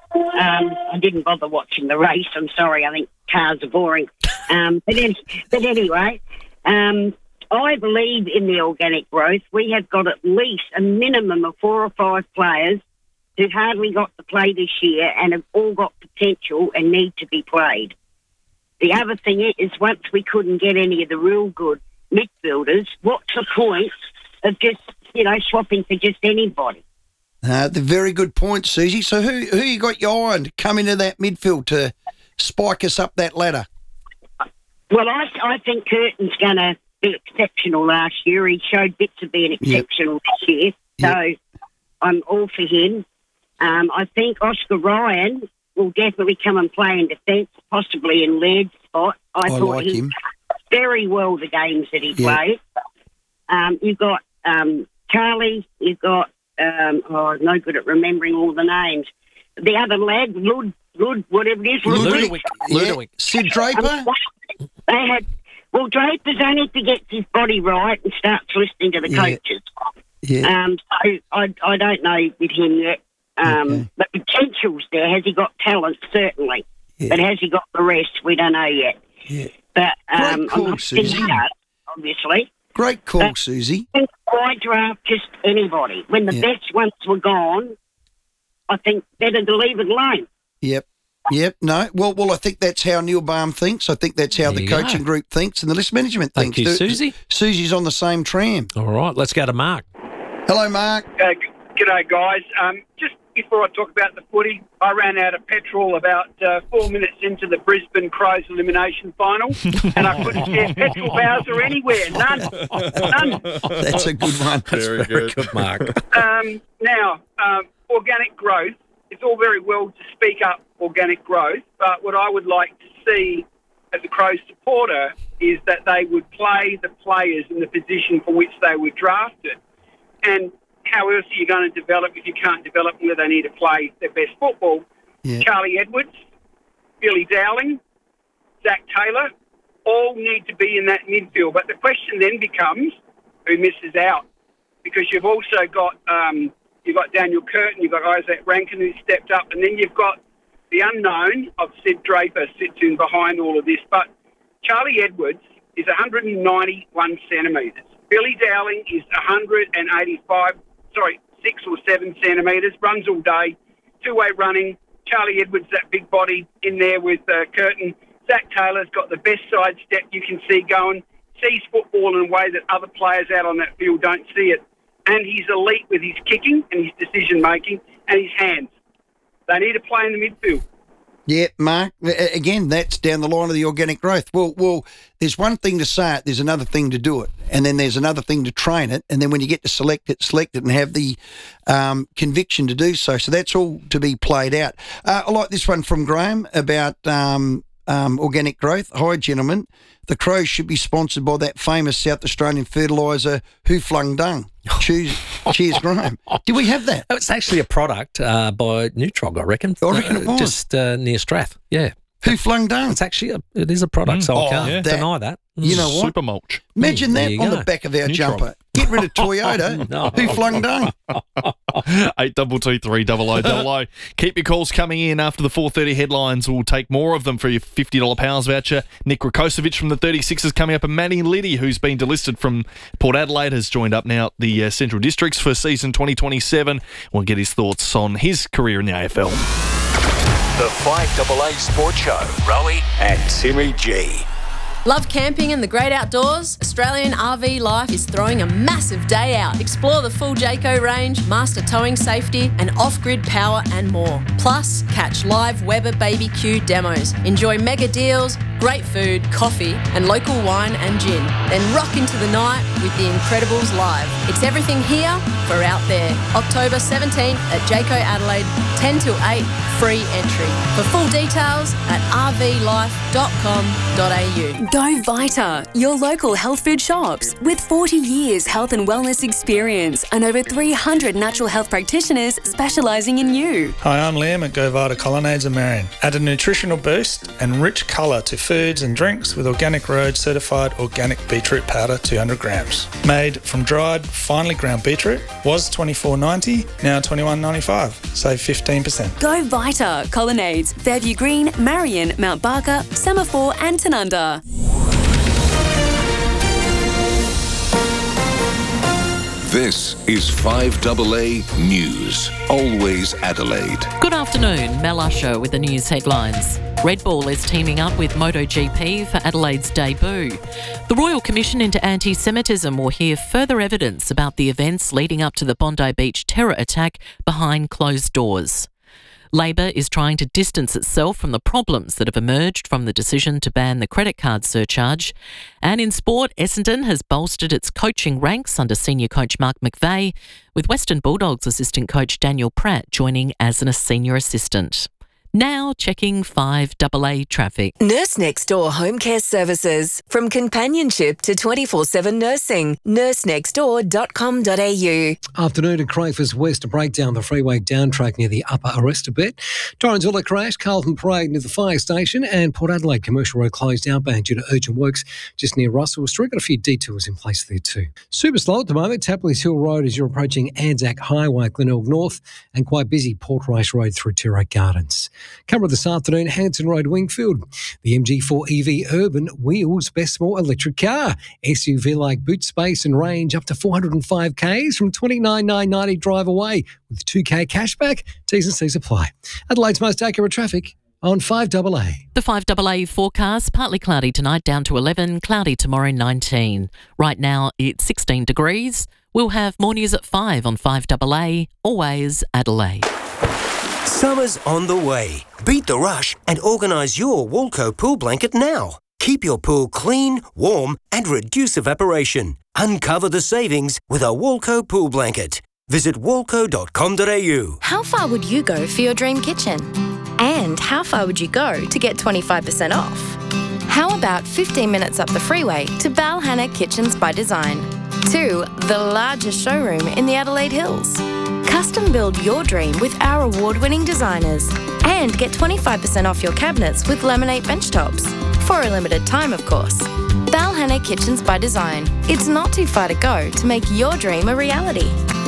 I didn't bother watching the race. I'm sorry. I think cars are boring. But anyway, I believe in the organic growth. We have got at least a minimum of 4 or 5 players who hardly got to play this year and have all got potential and need to be played. The other thing is, once we couldn't get any of the real good midfielders, what's the point of just, swapping for just anybody? The very good point, Susie. So who you got your eye on to come into that midfield to spike us up that ladder? Well, I think Curtin's going to be exceptional last year. He showed bits of being exceptional this year. So I'm all for him. I think Oscar Ryan will definitely come and play in defence, possibly in Laird's spot. I thought like he him. did very well the games that he played. You've got Charlie, you've got, I'm no good at remembering all the names. The other lad, Lud, whatever it is. Ludwig. Sid Draper? They had, Draper's only if he gets his body right and starts listening to the coaches. Yeah. So I don't know with him yet. But potential's there. Has he got talent? Certainly. Yeah. But has he got the rest? We don't know yet. Yeah. But Great call, I'm not Susie. obviously. Great call, Susie. Why draft just anybody? When the best ones were gone, I think better to leave it alone. Yep. No. Well, I think that's how Neil Baum thinks. I think that's how the coaching group thinks and the list management thinks. Thank you, Susie. Susie's on the same tram. All right, let's go to Mark. Hello, Mark. G'day, guys. Just before I talk about the footy, I ran out of petrol about 4 minutes into the Brisbane Crows elimination final, and I couldn't get petrol Bowser anywhere. None. That's a good one. That's very good, Mark. Now, organic growth, it's all very well to speak up organic growth, but what I would like to see as a Crows supporter is that they would play the players in the position for which they were drafted. And how else are you going to develop if you can't develop where they need to play their best football? Yeah. Charlie Edwards, Billy Dowling, Zach Taylor, all need to be in that midfield. But the question then becomes who misses out, because you've also got Daniel Curtin, you've got Isaac Rankin who stepped up, and then you've got the unknown of Sid Draper sits in behind all of this. But Charlie Edwards is 191 centimetres. Billy Dowling is 6 or 7 centimetres, runs all day, two-way running. Charlie Edwards, that big body in there with Curtin. Zach Taylor's got the best side step you can see going, sees football in a way that other players out on that field don't see it. And he's elite with his kicking and his decision-making and his hands. They need to play in the midfield. Yeah, Mark, again, that's down the line of the organic growth. Well, there's one thing to say it, there's another thing to do it, and then there's another thing to train it, and then when you get to select it and have the conviction to do so. So that's all to be played out. I like this one from Graham about organic growth. Hi, gentlemen. The Crows should be sponsored by that famous South Australian fertiliser, Who Flung Dung. Cheers, Graham. Do we have that? Oh, it's actually a product by Nutrog, I reckon. I reckon it was. Just near Strath, yeah. Who Flung Dung? It's actually it is a product, so I can't deny that. You know what? Super mulch. Imagine that on the back of our jumper. Get rid of Toyota. Who Flung Dung? 8223 Keep your calls coming in after the 4:30 headlines. We'll take more of them for your $50 Powers voucher. Nick Rakocevic from the 36ers coming up, and Manny Liddy, who's been delisted from Port Adelaide, has joined up now at the Central Districts for season 2027. We'll get his thoughts on his career in the AFL. The 5AA Sports Show. Rowie and Timmy G. Love camping and the great outdoors? Australian RV Life is throwing a massive day out. Explore the full Jayco range, master towing safety and off-grid power and more. Plus, catch live Weber BBQ demos. Enjoy mega deals, great food, coffee and local wine and gin. Then rock into the night with The Incredibles live. It's everything here for out there. October 17th at Jayco Adelaide, 10 till 8, free entry. For full details at rvlife.com.au. Go Vita, your local health food shops. With 40 years health and wellness experience and over 300 natural health practitioners specialising in you. Hi, I'm Liam at Go Vita Colonnades in Marion. Add a nutritional boost and rich colour to foods and drinks with Organic Road certified organic beetroot powder, 200 grams. Made from dried, finely ground beetroot. Was $24.90, now $21.95. Save 15%. Go Vita, Colonnades, Fairview Green, Marion, Mount Barker, Semaphore and Tanunda. This is 5AA News. Always Adelaide. Good afternoon, Mel Usher with the news headlines. Red Bull is teaming up with MotoGP for Adelaide's debut. The Royal Commission into Anti-Semitism will hear further evidence about the events leading up to the Bondi Beach terror attack behind closed doors. Labor is trying to distance itself from the problems that have emerged from the decision to ban the credit card surcharge. And in sport, Essendon has bolstered its coaching ranks under senior coach Mark McVeigh, with Western Bulldogs assistant coach Daniel Pratt joining as a senior assistant. Now checking 5AA traffic. Nurse Next Door Home Care Services. From companionship to 24/7 nursing. nursenextdoor.com.au. Afternoon at Crayfors West to break down the freeway down track near the Upper Arrest a bit. Torrenzilla crash, Carlton Parade near the fire station, and Port Adelaide Commercial Road closed outbound due to urgent works just near Russell Street. Got a few detours in place there too. Super slow at the moment, Tapley's Hill Road as you're approaching Anzac Highway, Glenelg North, and quite busy Portrush Road through Terrace Gardens. Cover this afternoon, Hanson Road, Wingfield. The MG4 EV Urban Wheels Best Small Electric Car. SUV like boot space and range up to 405 Ks from $29,990 drive away with 2K cashback. T's and C's apply. Adelaide's most accurate traffic on 5AA. The 5AA forecast, partly cloudy tonight down to 11, cloudy tomorrow 19. Right now it's 16 degrees. We'll have more news at 5 on 5AA, always Adelaide. Summer's on the way. Beat the rush and organise your Walco pool blanket now. Keep your pool clean, warm and reduce evaporation. Uncover the savings with a Walco pool blanket. Visit walco.com.au. How far would you go for your dream kitchen? And how far would you go to get 25% off? How about 15 minutes up the freeway to Balhanna Kitchens by Design? To the largest showroom in the Adelaide Hills. Custom build your dream with our award-winning designers. And get 25% off your cabinets with laminate bench tops. For a limited time, of course. Balhanna Kitchens by Design. It's not too far to go to make your dream a reality.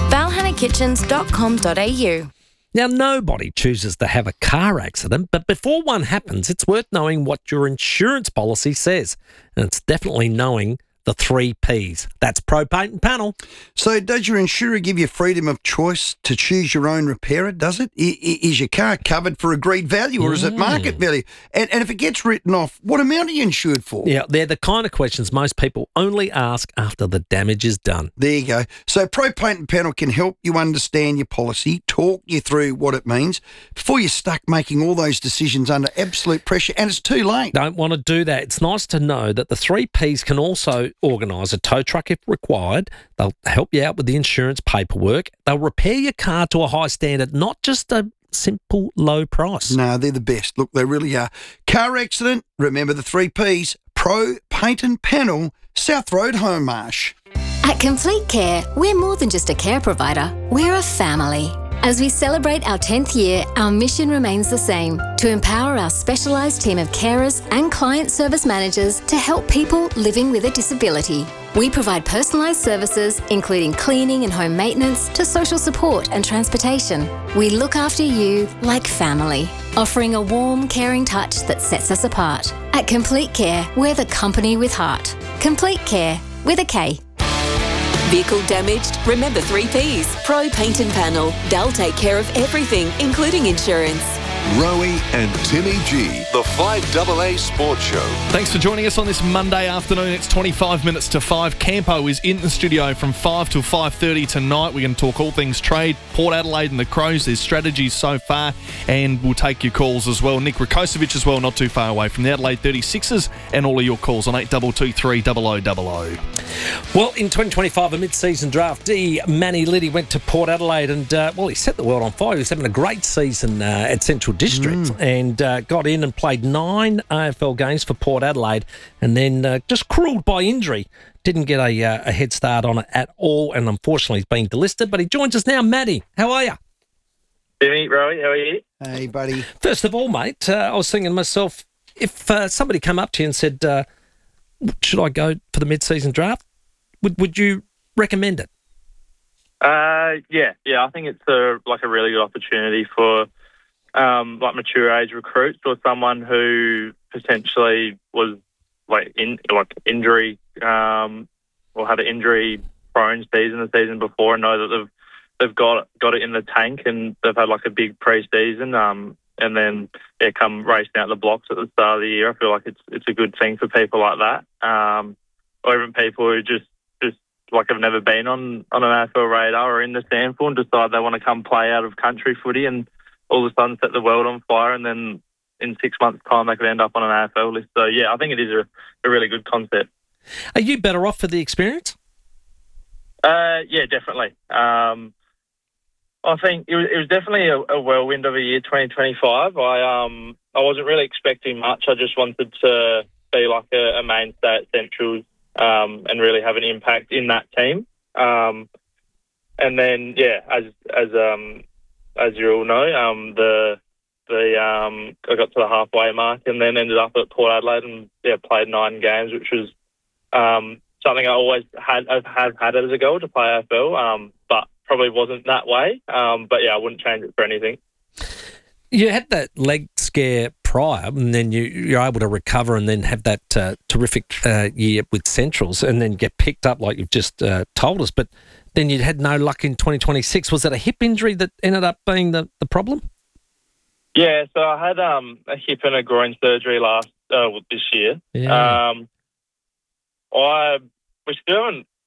balhannakitchens.com.au. Now, nobody chooses to have a car accident, but before one happens, it's worth knowing what your insurance policy says. And it's definitely knowing the 3 Ps. That's Pro Paint and Panel. So does your insurer give you freedom of choice to choose your own repairer, does it? Is your car covered for agreed value or is it market value? And if it gets written off, what amount are you insured for? Yeah, they're the kind of questions most people only ask after the damage is done. There you go. So Pro Paint and Panel can help you understand your policy, talk you through what it means, before you're stuck making all those decisions under absolute pressure and it's too late. Don't want to do that. It's nice to know that the 3 Ps can also organise a tow truck if required. They'll help you out with the insurance paperwork. They'll repair your car to a high standard, not just a simple low price. No, they're the best. Look, they really are. Car accident, remember the 3 Ps. Pro Paint and Panel, South Road, Homemarsh. At Complete Care, we're more than just a care provider, we're a family. As we celebrate our 10th year, our mission remains the same, to empower our specialised team of carers and client service managers to help people living with a disability. We provide personalised services, including cleaning and home maintenance, to social support and transportation. We look after you like family, offering a warm, caring touch that sets us apart. At Complete Care, we're the company with heart. Complete Care, with a K. Vehicle damaged? Remember 3 Ps. Pro Paint and Panel. They'll take care of everything, including insurance. Rowie and Timmy G, the 5AA Sports Show. Thanks for joining us on this Monday afternoon. It's 25 minutes to 5. Campo is in the studio from 5 till 5:30 tonight. We're going to talk all things trade, Port Adelaide and the Crows, their strategies so far, and we'll take your calls as well. Nick Rakocevic as well, not too far away from the Adelaide 36ers, and all of your calls on 8223 0000. Well, in 2025, a mid-season draftee, Manny Liddy, went to Port Adelaide and, he set the world on fire. He was having a great season at Central District and got in and played 9 AFL games for Port Adelaide and then just cruelled by injury. Didn't get a head start on it at all and unfortunately he's been delisted. But he joins us now. Matty, how are you? Hey, Rowie, how are you? Hey, buddy. First of all, mate, I was thinking to myself, if somebody come up to you and said, should I go for the mid-season draft, would you recommend it? Yeah. I think it's a really good opportunity for mature age recruits or someone who potentially was injury or had an injury prone season the season before and know that they've got it in the tank and they've had a big pre-season and then come racing out the blocks at the start of the year. I feel like it's a good thing for people like that, or even people who just have never been on an AFL radar or in the SANFL and decide they want to come play out of country footy and all of a sudden set the world on fire and then in 6 months' time they could end up on an AFL list. So, yeah, I think it is a really good concept. Are you better off for the experience? Yeah, definitely. I think it was definitely a whirlwind of a year, 2025. I wasn't really expecting much. I just wanted to be a mainstay at Centrals and really have an impact in that team. And then, yeah, as you all know, I got to the halfway mark and then ended up at Port Adelaide and played 9 games, which was something I always had as a goal to play AFL, but probably wasn't that way. But yeah, I wouldn't change it for anything. You had that leg scare prior, and then you're able to recover and then have that terrific year with Centrals and then get picked up like you've just told us. But then you had no luck in 2026. Was it a hip injury that ended up being the problem? Yeah, so I had a hip and a groin surgery this year. Yeah. We still haven't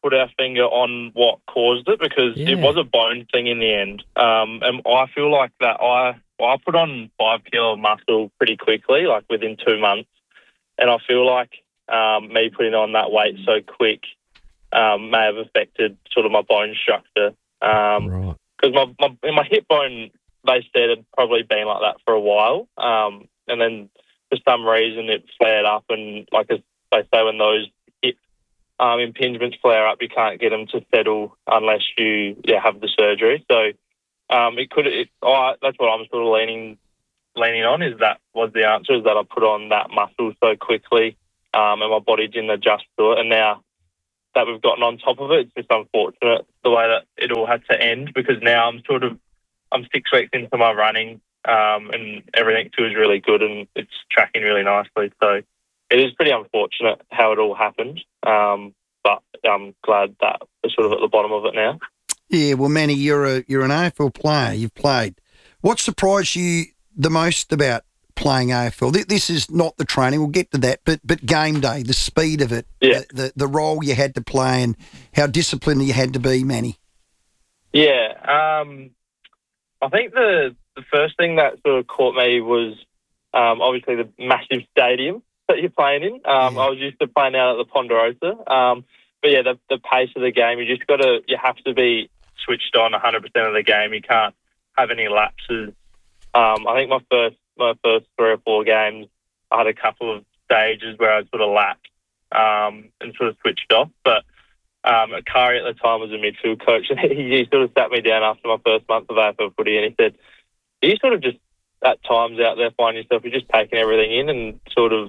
put our finger on what caused it because it was a bone thing in the end. And I feel like that I put on 5 kilo of muscle pretty quickly, like within 2 months. And I feel like me putting on that weight so quick may have affected sort of my bone structure. Because my hip bone, they said, had probably been like that for a while. And then for some reason it flared up, and like as they say, when those hip impingements flare up, you can't get them to settle unless you have the surgery. So that's what I'm sort of leaning on, is that was the answer, is that I put on that muscle so quickly and my body didn't adjust to it. And now that we've gotten on top of it, it's just unfortunate the way that it all had to end, because now I'm 6 weeks into my running and everything feels really good and it's tracking really nicely. So it is pretty unfortunate how it all happened, but I'm glad that we're sort of at the bottom of it now. Yeah, well, Manny, you're an AFL player. You've played. What surprised you the most about playing AFL? This is not the training. We'll get to that, but game day, the speed of it, the role you had to play, and how disciplined you had to be, Manny. Yeah, I think the first thing that sort of caught me was obviously the massive stadium that you're playing in. I was used to playing out at the Ponderosa, but yeah, the pace of the game, you have to be switched on 100% of the game. You can't have any lapses. I think my first 3 or 4 games, I had a couple of stages where I sort of lapped and sort of switched off. But Kari at the time was a midfield coach, and he sort of sat me down after my first month of AFL footy, and he said, "Are you sort of just at times out there finding yourself, you're just taking everything in and sort of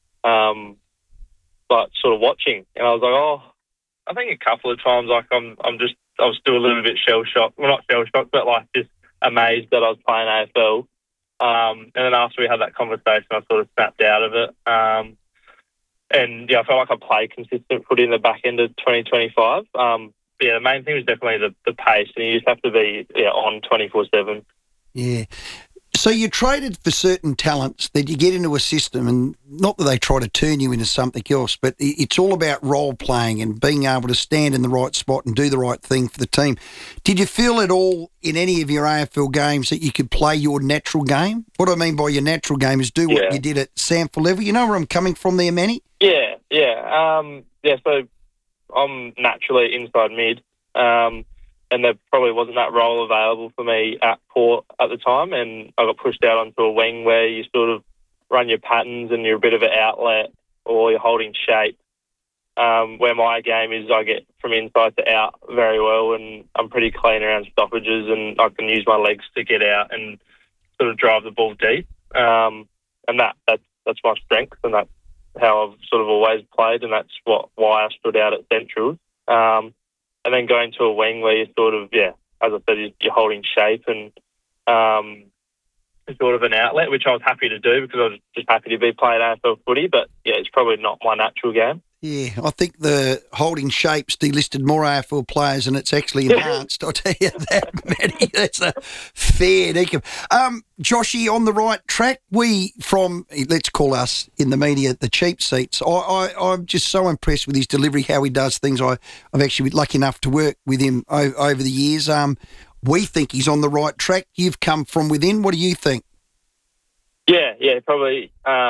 watching?" And I was like, "Oh, I think a couple of times, like I was still a little bit shell shocked. Well, not shell shocked, but like just amazed that I was playing AFL." And then after we had that conversation, I sort of snapped out of it. And I felt like I played consistent footy in the back end of 2025. The main thing was definitely the pace, and you just have to be on 24/7. Yeah. So you traded for certain talents that you get into a system, and not that they try to turn you into something else, but it's all about role playing and being able to stand in the right spot and do the right thing for the team. Did you feel at all in any of your AFL games that you could play your natural game? What I mean by your natural game is do what you did at Sample level. You know where I'm coming from there, Manny? Yeah. So I'm naturally inside mid. And there probably wasn't that role available for me at Port at the time, and I got pushed out onto a wing where you sort of run your patterns and you're a bit of an outlet, or you're holding shape, where my game is I get from inside to out very well, and I'm pretty clean around stoppages, and I can use my legs to get out and sort of drive the ball deep, and that's my strength, and that's how I've sort of always played, and that's why I stood out at Centrals. And then going to a wing where you're sort of, as I said, you're holding shape and sort of an outlet, which I was happy to do because I was just happy to be playing AFL footy. But, it's probably not my natural game. Yeah, I think the holding shape's delisted more AFL players and it's actually enhanced. I'll tell you that, Matty. That's a fair dinkum. Joshy, on the right track, let's call us in the media the cheap seats. I'm just so impressed with his delivery, how he does things. I've actually been lucky enough to work with him over the years. We think he's on the right track. You've come from within. What do you think? Yeah, probably.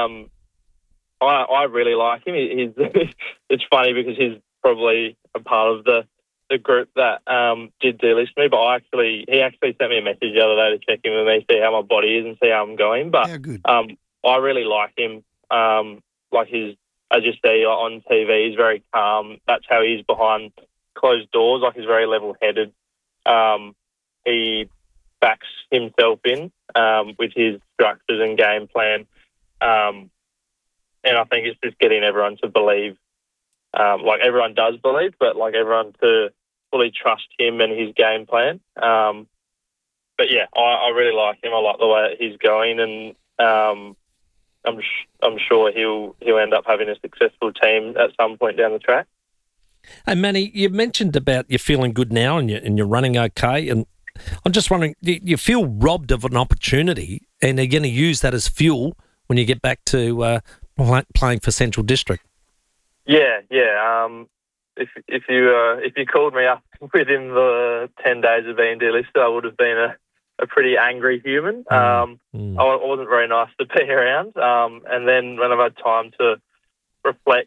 I really like him. It's funny because he's probably a part of the group that did delist me, but he actually sent me a message the other day to check in with me, see how my body is and see how I'm going. But I really like him. Like as you see on TV, he's very calm. That's how he is behind closed doors. Like he's very level-headed. He backs himself in with his structures and game plan. And I think it's just getting everyone to believe, like everyone does believe, but like everyone to fully trust him and his game plan. But I really like him. I like the way that he's going, and I'm sure he'll end up having a successful team at some point down the track. Hey Manny, you mentioned about you feeling good now and you're running okay, and I'm just wondering, do you feel robbed of an opportunity, and are you going to use that as fuel when you get back to playing for Central District? Yeah. if you called me up within the 10 days of being delisted, I would have been a pretty angry human. I wasn't very nice to be around. And then when I've had time to reflect,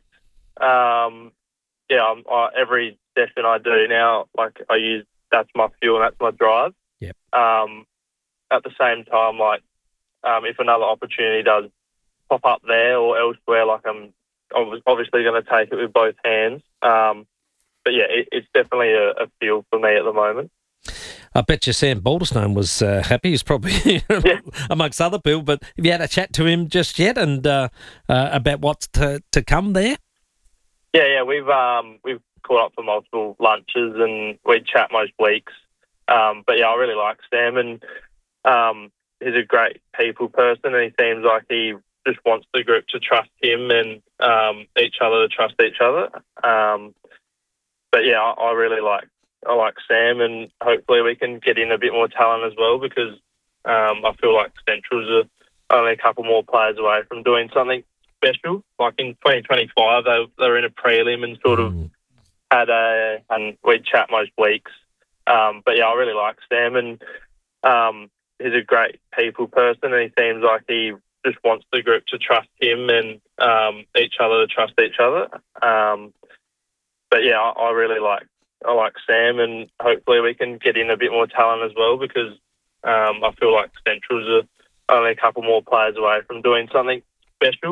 every session I do now, like I use, that's my fuel and that's my drive. Yep. At the same time, like if another opportunity does pop up there or elsewhere, like I'm obviously going to take it with both hands. But yeah, it's definitely a fuel for me at the moment. I bet you Sam Balderstone was happy. He's probably amongst other people. But have you had a chat to him just yet and about what's to come there? Yeah, we've caught up for multiple lunches and we chat most weeks. But yeah, I really like Sam, and he's a great people person, and he seems like he just wants the group to trust him and each other to trust each other. But yeah, I really like Sam, and hopefully we can get in a bit more talent as well, because I feel like Central's are only a couple more players away from doing something special. Like in 2025, they were in a prelim and sort of and we'd chat most weeks. But yeah, I really like Sam, and he's a great people person, and he seems like he just wants the group to trust him and each other to trust each other. But yeah, I really like Sam, and hopefully we can get in a bit more talent as well, because I feel like Central's are only a couple more players away from doing something special.